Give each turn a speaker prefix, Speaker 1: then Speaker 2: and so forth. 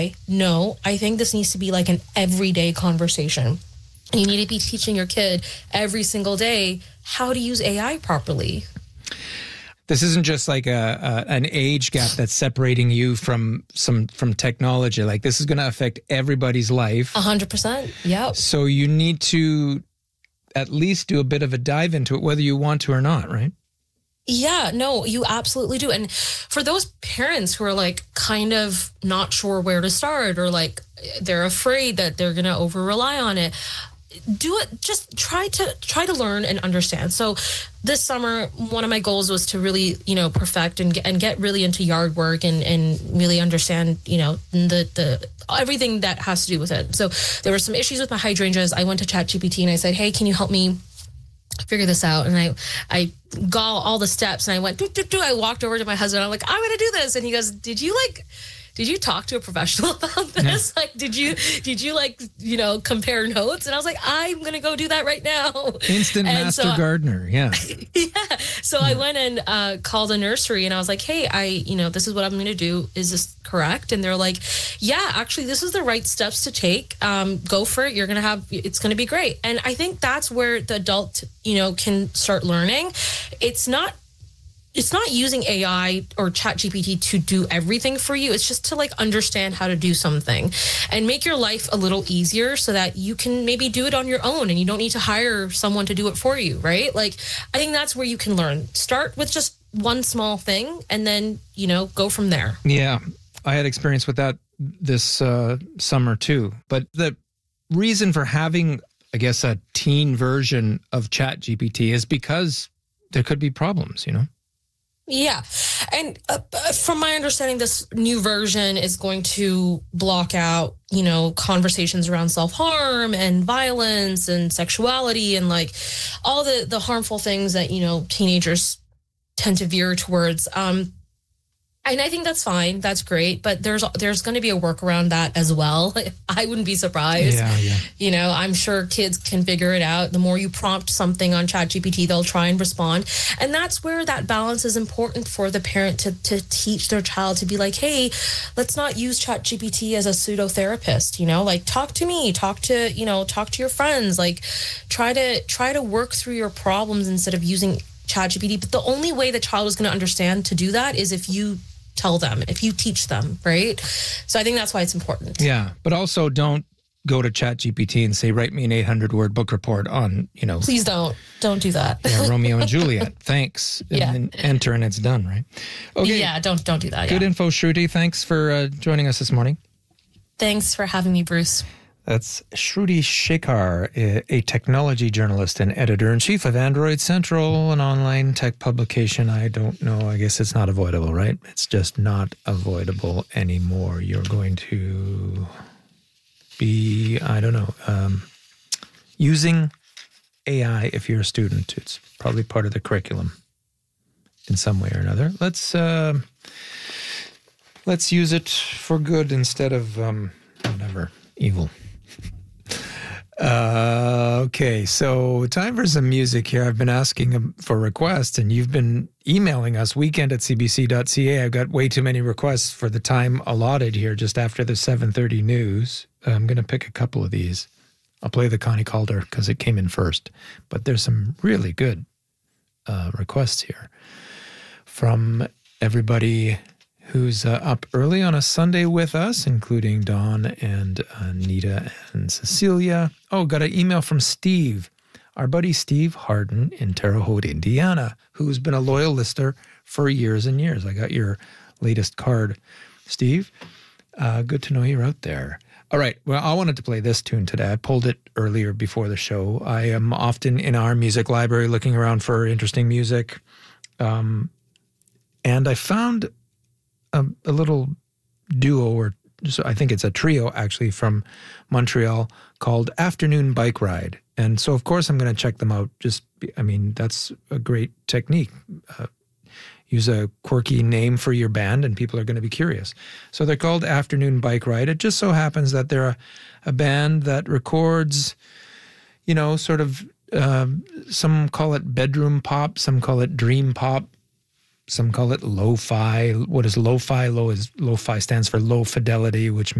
Speaker 1: AI. No, I think this needs to be like an everyday conversation. You need to be teaching your kid every single day how to use AI properly.
Speaker 2: This isn't just like an age gap that's separating you from technology. Like, this is going to affect everybody's life.
Speaker 1: 100%. Yep.
Speaker 2: So you need to at least do a bit of a dive into it, whether you want to or not, right?
Speaker 1: Yeah, no, you absolutely do. And for those parents who are like kind of not sure where to start, or like they're afraid that they're going to over rely on it, do it. Just try to learn and understand. So this summer, one of my goals was to really, perfect and get really into yard work and really understand, the everything that has to do with it. So there were some issues with my hydrangeas. I went to ChatGPT and I said, hey, can you help me figure this out? And I got all the steps and I went, I walked over to my husband. I'm like, I'm going to do this. And he goes, did you talk to a professional about this? Yeah. Like, did you compare notes? And I was like, I'm going to go do that right now.
Speaker 2: Instant master gardener. Yeah.
Speaker 1: Yeah. So I went and called a nursery and I was like, hey, this is what I'm going to do. Is this correct? And they're like, yeah, actually, this is the right steps to take. Go for it. It's going to be great. And I think that's where the adult, can start learning. It's not using AI or ChatGPT to do everything for you. It's just to like understand how to do something and make your life a little easier so that you can maybe do it on your own and you don't need to hire someone to do it for you, right? Like, I think that's where you can learn. Start with just one small thing and then, go from there.
Speaker 2: Yeah, I had experience with that this summer too. But the reason for having, I guess, a teen version of ChatGPT is because there could be problems,
Speaker 1: Yeah. And from my understanding, this new version is going to block out, conversations around self-harm and violence and sexuality and like all the harmful things that, teenagers tend to veer towards. And I think that's fine. That's great. But there's going to be a workaround that as well. I wouldn't be surprised.
Speaker 2: Yeah.
Speaker 1: I'm sure kids can figure it out. The more you prompt something on ChatGPT, they'll try and respond. And that's where that balance is important for the parent to teach their child to be like, hey, let's not use ChatGPT as a pseudo therapist. Like talk to me, talk to your friends, like try to work through your problems instead of using ChatGPT. But the only way the child is going to understand to do that is if you tell them, if you teach them, right? So I think that's why it's important.
Speaker 2: Yeah, but also don't go to ChatGPT and say, write me an 800-word book report on,
Speaker 1: Please don't do that.
Speaker 2: Yeah, Romeo and Juliet. Thanks.
Speaker 1: Yeah.
Speaker 2: And enter and it's done, right? Okay.
Speaker 1: Yeah, don't do that.
Speaker 2: Good info, Shruti. Thanks for joining us this morning.
Speaker 1: Thanks for having me, Bruce.
Speaker 2: That's Shruti Shekhar, a technology journalist and editor-in-chief of Android Central, an online tech publication. I don't know. I guess it's not avoidable, right? It's just not avoidable anymore. You're going to be, using AI if you're a student. It's probably part of the curriculum in some way or another. Let's use it for good instead of evil. Okay, so time for some music here. I've been asking for requests, and you've been emailing us, weekend@cbc.ca. I've got way too many requests for the time allotted here just after the 7:30 news. I'm going to pick a couple of these. I'll play the Connie Calder because it came in first, but there's some really good requests here from everybody who's up early on a Sunday with us, including Dawn and Anita and Cecilia. Oh, got an email from Steve, our buddy Steve Harden in Terre Haute, Indiana, who's been a loyal listener for years and years. I got your latest card, Steve. Good to know you're out there. All right, well, I wanted to play this tune today. I pulled it earlier before the show. I am often in our music library looking around for interesting music, and I found a little duo, or I think it's a trio actually, from Montreal called Afternoon Bike Ride. And so, of course, I'm going to check them out. That's a great technique. Use a quirky name for your band and people are going to be curious. So they're called Afternoon Bike Ride. It just so happens that they're a band that records, some call it bedroom pop, some call it dream pop, some call it lo-fi. What is lo-fi? Lo-fi stands for low fidelity, which